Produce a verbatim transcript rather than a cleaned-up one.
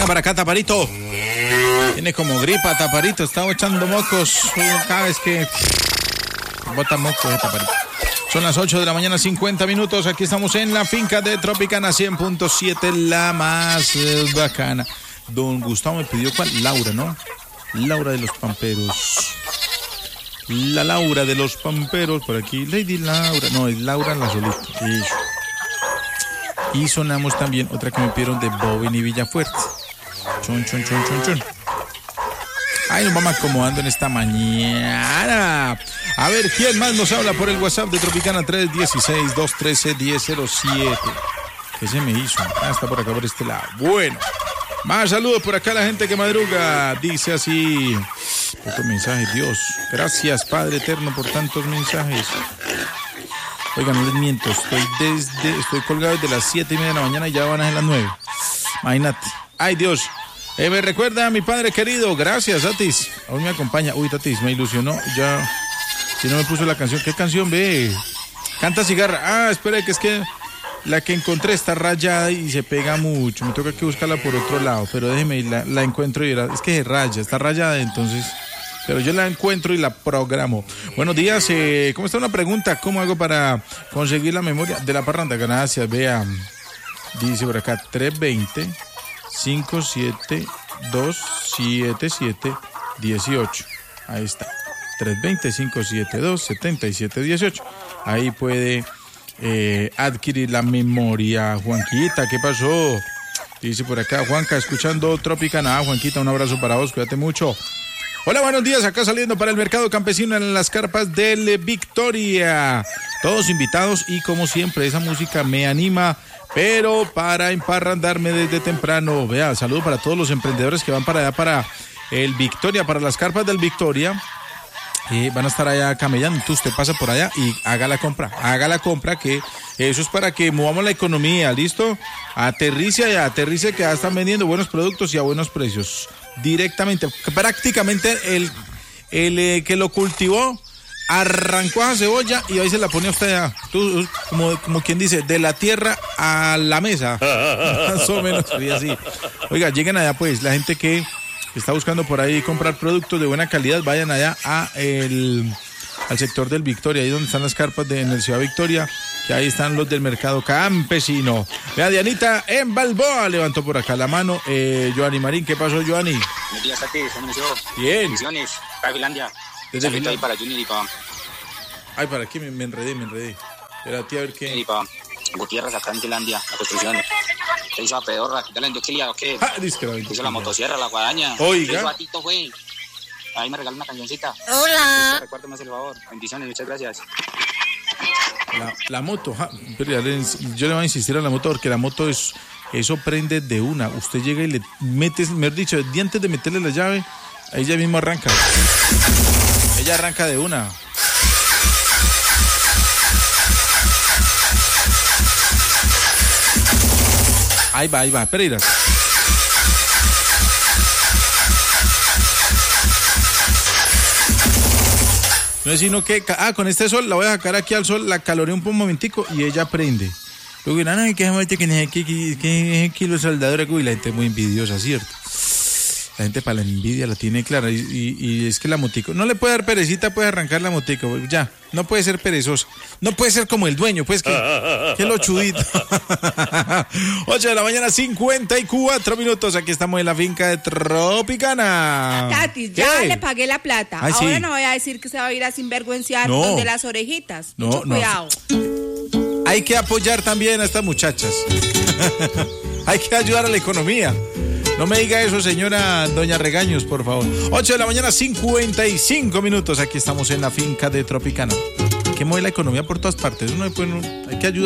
Venga para acá, Taparito. Tiene como gripa, Taparito. Está echando mocos cada vez que bota mocos de Taparito. Son las ocho de la mañana, cincuenta minutos. Aquí estamos en la finca de Tropicana cien punto siete, la más eh, bacana. Don Gustavo me pidió cuál. Laura, ¿no? Laura de los Pamperos. La Laura de los Pamperos. Por aquí, Lady Laura. No, es Laura la solita. Eso. Y sonamos también otra que me pidieron de Bobby y Villafuerte. Chon, chon, chon, chon, chon. Ay, nos vamos acomodando en esta mañana. A ver, ¿quién más nos habla por el WhatsApp de Tropicana? Tres uno seis, dos uno tres, uno cero cero siete. ¿Qué se me hizo? Ah, está por acá, por este lado. Bueno, más saludos por acá a la gente que madruga. Dice así, pocos mensajes, Dios. Gracias, Padre Eterno, por tantos mensajes. Oigan, no les miento, estoy desde, estoy colgado desde las siete y media de la mañana y ya van a ser las nueve. Imagínate. Ay, Dios. Eh, me recuerda a mi padre querido. Gracias, Tatis. Aún me acompaña. Uy, Tatis, me ilusionó. Ya. Si no me puso la canción. ¿Qué canción ve? Canta Cigarra. Ah, espera, que es que la que encontré está rayada y se pega mucho. Me toca que buscarla por otro lado. Pero déjeme, la, la encuentro y era, es que se raya, está rayada, entonces. Pero yo la encuentro y la programo. Buenos días. Eh, ¿Cómo está? Una pregunta. ¿Cómo hago para conseguir la memoria de la parranda? Gracias. Vea. Dice por acá tres veinte, cinco siete dos, siete siete uno ocho. Ahí está. tres veinte, cinco siete dos, siete siete uno ocho. Ahí puede eh, adquirir la memoria. Juanquita, ¿qué pasó? Dice por acá, Juanca, escuchando Tropicana. Juanquita, un abrazo para vos, cuídate mucho. Hola, buenos días, acá saliendo para el mercado campesino en las carpas del Victoria. Todos invitados y como siempre, esa música me anima, pero para emparrandarme desde temprano. Vea, saludo para todos los emprendedores que van para allá, para el Victoria, para las carpas del Victoria. Eh, van a estar allá camellando, entonces usted pasa por allá y haga la compra, haga la compra, que eso es para que movamos la economía, ¿listo? Aterrice allá, aterrice, que ya están vendiendo buenos productos y a buenos precios, directamente, prácticamente el, el eh, que lo cultivó, arrancó a cebolla y ahí se la pone a usted allá, tú, como, como quien dice, de la tierra a la mesa, más o menos sería así. Oiga, lleguen allá pues, la gente que está buscando por ahí comprar productos de buena calidad, vayan allá a el, al sector del Victoria, ahí donde están las carpas de, en el Ciudad Victoria, que ahí están los del mercado campesino. Vea, Dianita en Balboa levantó por acá la mano. Eh, Joanny Marín, ¿qué pasó, Joanny? Buenos días, Tati, ¿cómo inició? Bien. Bendiciones, para Finlandia. Desde Finlandia. Ahí para Junior y para... Ay, ¿para qué? Me, me enredé, me enredé. Espérate a ver qué... Y para Gutiérrez, acá en Finlandia, la construcción. ¿Qué hizo a Pedorra? ¿Qué tal en Doquilia o qué? Ah, dice que la hizo la motosierra, la guadaña. Oiga. ¿Qué hizo a Tito, güey? Ahí me regaló una cancioncita. Hola. Recuérdame el favor. Bendiciones, muchas gracias. La, la moto, ja, pero ya le, yo le voy a insistir a la moto porque la moto es, eso prende de una. Usted llega y le metes, mejor dicho, de antes de meterle la llave, ella misma arranca. Ella arranca de una. Ahí va, ahí va, Pereira. No es sino que, ah, con este sol la voy a sacar aquí al sol, la caloría un momentico y ella prende. Luego dirán, ay, que es que que que kilo soldadora, y la gente es muy envidiosa, ¿cierto? La gente para la envidia la tiene clara y, y, y es que la motico, no le puede dar perecita, puede arrancar la motico, ya, no puede ser perezosa, no puede ser como el dueño, pues que, que lo chudito. ocho de la mañana, cincuenta y cuatro minutos, aquí estamos en la finca de Tropicana. Tati, ya ¿Qué? le pagué la plata, Ay, ahora sí. no voy a decir que se va a ir a sinvergüenciar No. donde las orejitas, No, mucho no. cuidado. Hay que apoyar también a estas muchachas. Hay que ayudar a la economía. No me diga eso, señora Doña Regaños, por favor. ocho de la mañana, cincuenta y cinco minutos. Aquí estamos en la finca de Tropicana. Hay que mover la economía por todas partes. Uno, pues, no, hay que ayudar.